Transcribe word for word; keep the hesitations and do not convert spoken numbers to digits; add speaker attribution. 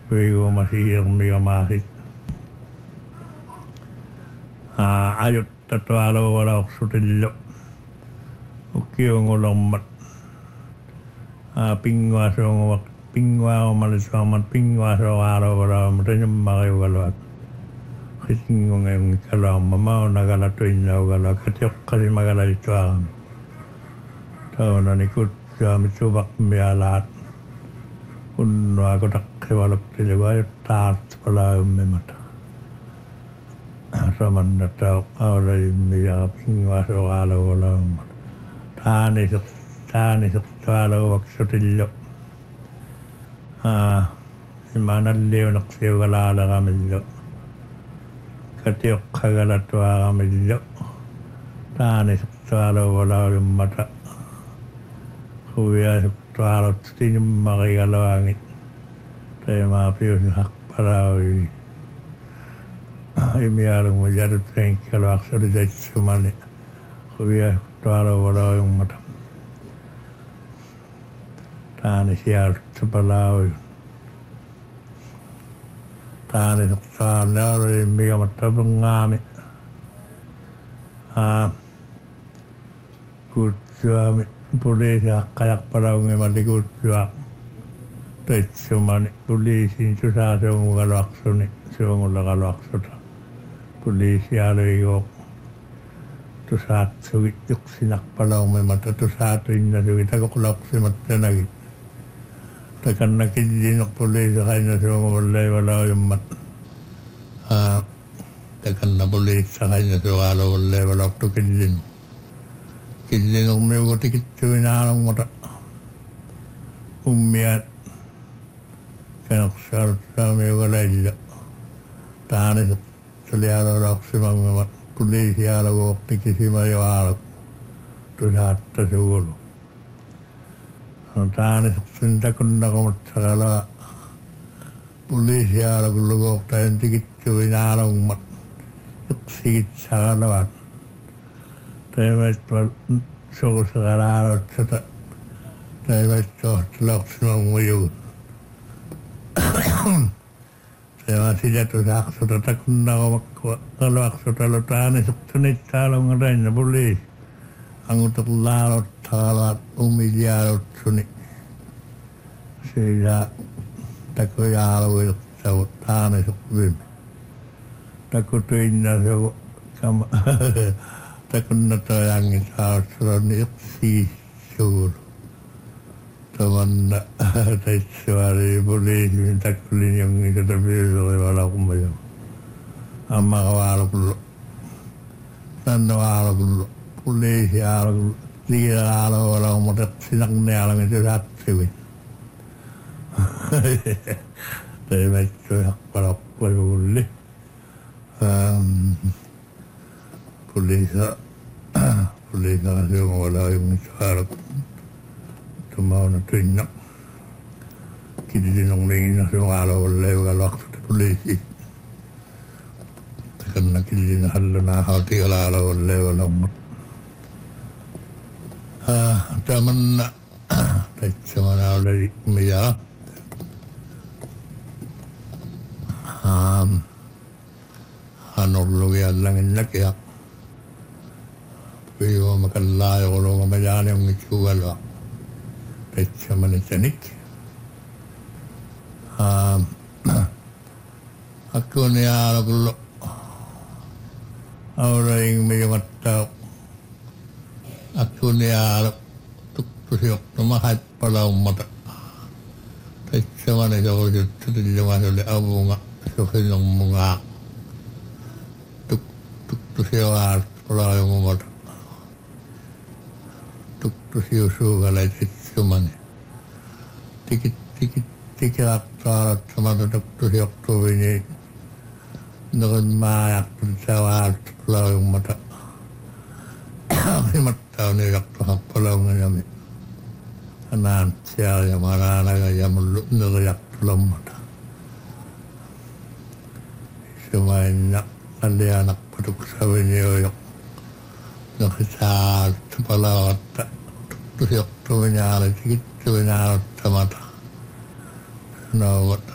Speaker 1: Pego masih mega masih. Ah, ayat terlalu walau sudah Ukio ngolommat. Ah, pingwa so pingwa malis amat pingwa so walau walau merenya magai walau. Kising ngong kalau mama nagala tuin nagala ketiak kasi magala itu ang. Tahu nani kut jam coba bialat. Kun aku tak kewalap tidak taat pala memata. Saman datang awal dia pingwa so walau walau. Tani suk tani suk walau waktu tidak. Ah, mana leo nak sewala ala kami Katiok kagala tua kami jauh, tani seksualu walau mata, kuya seksualu tini makai kalau angin, tema pius hak parawi, ini alung menjadi tren kalau aksar jadi semani, kuya seksualu walau mata, tani siar sepalawi. Tani seksualnya ini mega mata pengami. Ah, kurang polisi kayak perang memang di kurang. Tapi cuma ni polisi itu sahaja mengalu aksoni, semua mengalu aksona. Polisi ada yo, tu saat sulit juk sinak perang memang tu saat ini sulit aku kelak semata lagi. Tekan nak kijin polisi hanya semua boleh walau yang mat. Ah, tekan nak polisi hanya semua walau boleh walau tu kijin. Kijin ummi waktu kita inalang mata. Ummiat kan aksar kami walau juga. Tani seliara raksi mangat polisi ala waktu kita mayu ala tu saat tersebut. Tani sinta kunda ko matsala polisi ala gulugok tayo tikit chuinara umat sikit sagalawan tayo may so sagalaro tsata tayo may so tlok simang muyog tayo masih jatuh sakso tata kunda ko makwa kalau akso talo tani suksunit talong ngayon na polisi ang utak larot talat umilyarot sunit sila takoyalo sa tani sukbim takutuin na sa kama takun na tayang sa suranit si sur taman na tayo suwari polisi takulin yung isa tabi so wala kong bayo ang makawalo kulo nanawalo kulo polisi araw tiga araw walau motor sinak ni alam itu saat sih, tapi macam kalau boleh, polisi polisi ngasih walau yang sekarang cuma nak tunjuk, kita di nongling ngasih walau boleh walau waktu polisi, karena kita di nahal nahal tiga walau boleh walau Ah, zaman zaman awal meja, um, anor logi alangin nak ya, piyo makan layo kalau ngajalan yang mencuba lah, zaman cenik, um, aku ni ala kalau orang yang meja mata Aku ni ada tu tujuh nama hat pada umat. Tapi zaman itu kalau kita di zaman itu abu ngak, soalnya yang mengak. Tu tu tujuh hat pada umat. Tu tujuh suka lagi zaman. Tikit tikit tikit aktor sama tu tujuh tu ini. Dengan mayak pesawat pada umat. Himat tahun ini waktu hak pulau ngajami, anak siapa yang mana anak yang meluk negeri pulau mata, semuanya ada anak peduk sawinnya yang nak kejar pulau tak tu siap tu nyala sikit tu nyala mata, nawat